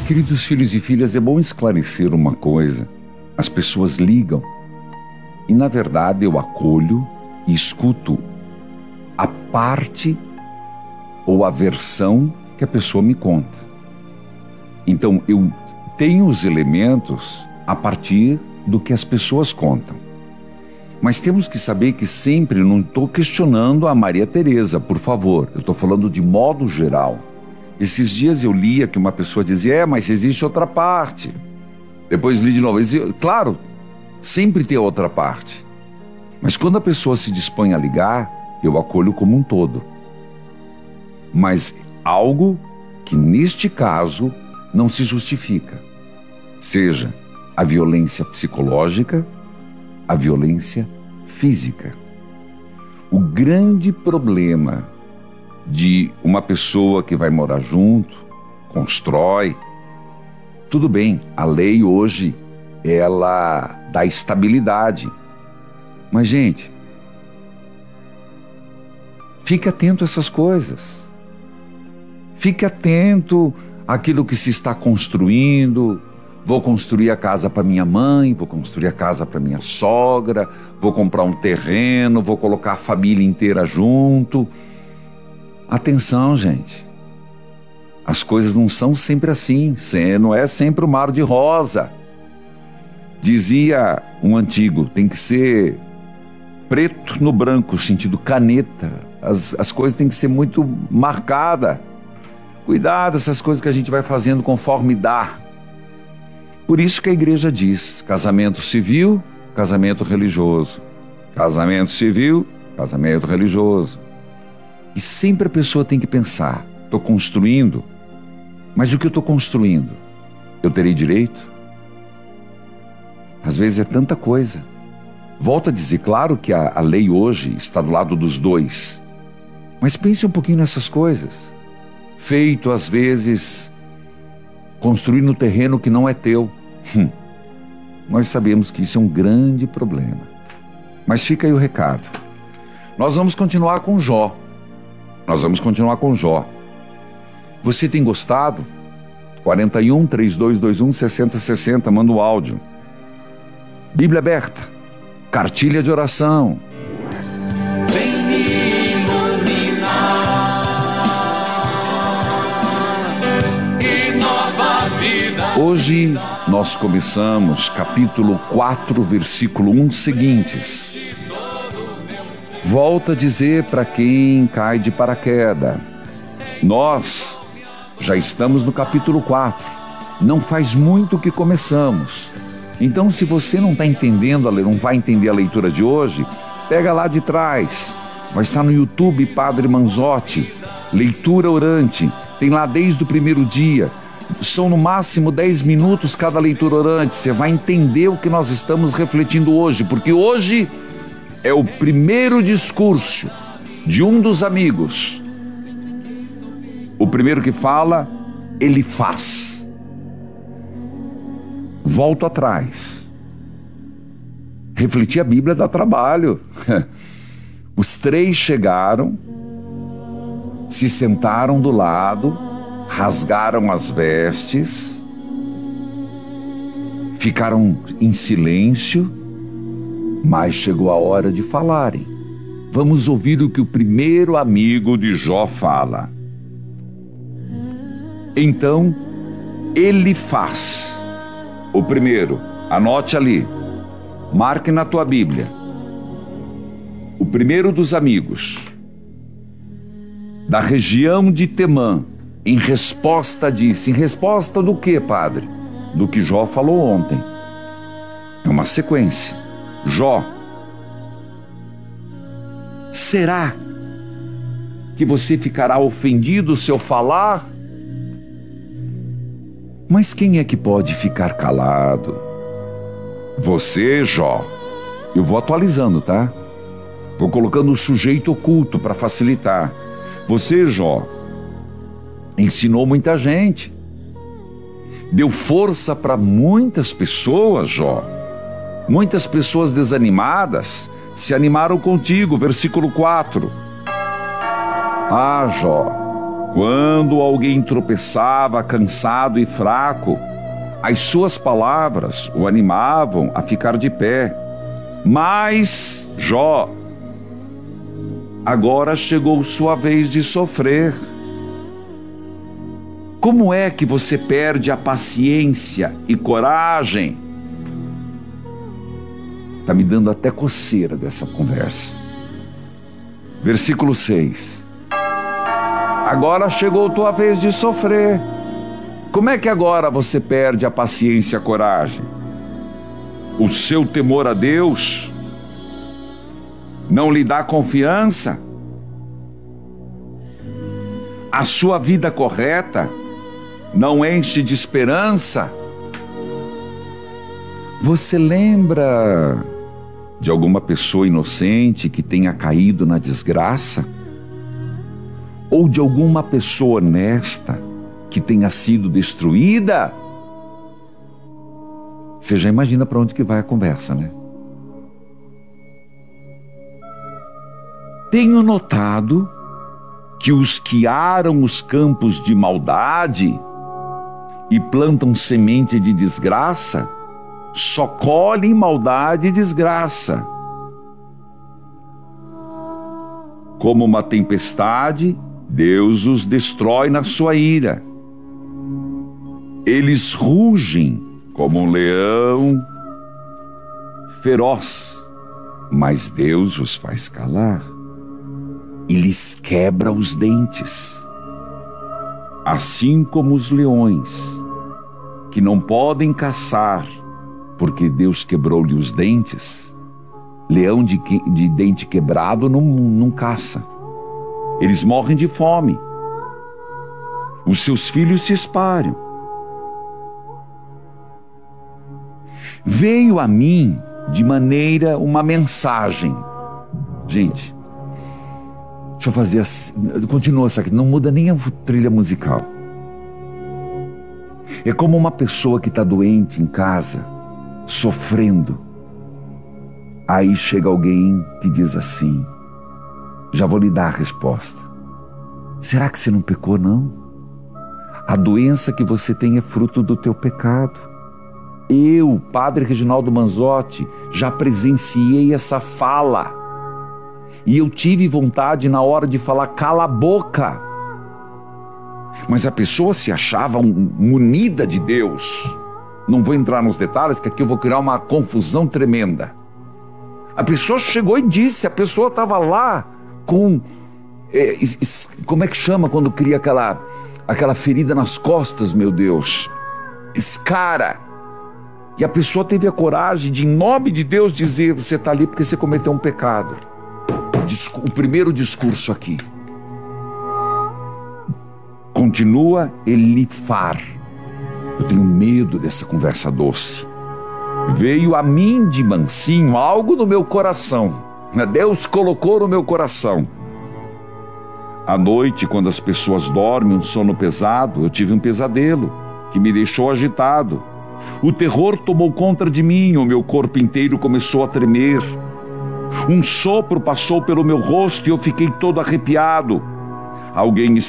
Queridos filhos e filhas, é bom esclarecer uma coisa. As pessoas ligam e, na verdade, eu acolho e escuto a parte ou a versão que a pessoa me conta. Então, eu tenho os elementos a partir do que as pessoas contam. Mas temos que saber que sempre não estou questionando a Maria Teresa, por favor. Eu estou falando de modo geral. Esses dias eu lia que uma pessoa dizia, mas existe outra parte. Depois li de novo. Claro, sempre tem outra parte. Mas quando a pessoa se dispõe a ligar, eu acolho como um todo. Mas algo que neste caso não se justifica. Seja a violência psicológica, a violência física. O grande problema de uma pessoa que vai morar junto, constrói, tudo bem, a lei hoje, ela dá estabilidade. Mas, gente, fique atento a essas coisas. Fique atento àquilo que se está construindo. Vou construir a casa para minha mãe, vou construir a casa para minha sogra, vou comprar um terreno, vou colocar a família inteira junto. Atenção, gente. As coisas não são sempre assim, não é sempre o mar de rosa. Dizia um antigo, tem que ser preto no branco, sentido caneta. As coisas têm que ser muito marcadas. Cuidado, essas coisas que a gente vai fazendo conforme dá. Por isso que a igreja diz, casamento civil, casamento religioso. Casamento civil, casamento religioso. E sempre a pessoa tem que pensar, estou construindo, mas o que eu estou construindo? Eu terei direito? Às vezes é tanta coisa. Volto a dizer, claro que a lei hoje está do lado dos dois, mas pense um pouquinho nessas coisas. Feito, às vezes, construir no terreno que não é teu. Nós sabemos que isso é um grande problema. Mas fica aí o recado. Nós vamos continuar com Jó. Você tem gostado? 41 3221 6060, manda o áudio. Bíblia aberta, cartilha de oração. Vem me iluminar e nova vida. Hoje nós começamos capítulo 4, versículo 1 seguintes. Volto a dizer para quem cai de paraquedas, nós já estamos no capítulo 4, não faz muito que começamos. Então, se você não está entendendo, não vai entender a leitura de hoje, pega lá de trás, vai estar no YouTube Padre Manzotti, leitura orante, tem lá desde o primeiro dia, são no máximo 10 minutos cada leitura orante, você vai entender o que nós estamos refletindo hoje, porque hoje é o primeiro discurso de um dos amigos. O primeiro que fala, ele faz. Volto atrás. Refletir a Bíblia dá trabalho. Os três chegaram, se sentaram do lado, rasgaram as vestes, ficaram em silêncio, mas chegou a hora de falarem. Vamos ouvir o que o primeiro amigo de Jó fala. Então, ele faz. O primeiro, anote ali, marque na tua Bíblia. O primeiro dos amigos, da região de Temã, em resposta disse, em resposta do que, padre? Do que Jó falou ontem. É uma sequência. Jó, será que você ficará ofendido se eu falar? Mas quem é que pode ficar calado? Você, Jó. Eu vou atualizando, tá? Vou colocando o sujeito oculto para facilitar. Você, Jó, ensinou muita gente. Deu força para muitas pessoas, Jó. Muitas pessoas desanimadas se animaram contigo, versículo 4. Ah, Jó, Quando alguém tropeçava, cansado e fraco, as suas palavras o animavam a ficar de pé. Mas, Jó, agora chegou sua vez de sofrer. Como é que você perde a paciência e coragem? Está me dando até coceira dessa conversa. Versículo 6. Agora chegou tua vez de sofrer. Como é que agora você perde a paciência e a coragem? O seu temor a Deus não lhe dá confiança? A sua vida correta não enche de esperança? Você lembra de alguma pessoa inocente que tenha caído na desgraça? Ou de alguma pessoa honesta que tenha sido destruída? Você já imagina para onde que vai a conversa, né? Tenho notado que os que aram os campos de maldade e plantam semente de desgraça só colhem maldade e desgraça. Como uma tempestade, Deus os destrói na sua ira. Eles rugem como um leão feroz, mas Deus os faz calar e lhes quebra os dentes. Assim como os leões, que não podem caçar, porque Deus quebrou-lhe os dentes, leão de dente quebrado não caça. Eles morrem de fome. Os seus filhos se espalham. Veio a mim de maneira uma mensagem. Gente, deixa eu fazer assim, continua essa aqui, não muda nem a trilha musical. É como uma pessoa que está doente em casa, sofrendo. Aí chega alguém que diz assim: já vou lhe dar a resposta. Será que você não pecou, não? A doença que você tem é fruto do teu pecado. Eu, Padre Reginaldo Manzotti, já presenciei essa fala. E eu tive vontade na hora de falar, cala a boca. Mas a pessoa se achava munida de Deus. Não vou entrar nos detalhes, que aqui eu vou criar uma confusão tremenda. A pessoa chegou e disse, a pessoa estava lá com, como é que chama quando cria aquela ferida nas costas, meu Deus? Escara. E a pessoa teve a coragem de, em nome de Deus, dizer, você está ali porque você cometeu um pecado. O primeiro discurso aqui. Continua Elifar. Eu tenho medo dessa conversa doce. Veio a mim de mansinho algo no meu coração. Deus colocou no meu coração. À noite, quando as pessoas dormem um sono pesado, eu tive um pesadelo que me deixou agitado. O terror tomou conta de mim, o meu corpo inteiro começou a tremer. Um sopro passou pelo meu rosto e eu fiquei todo arrepiado. Alguém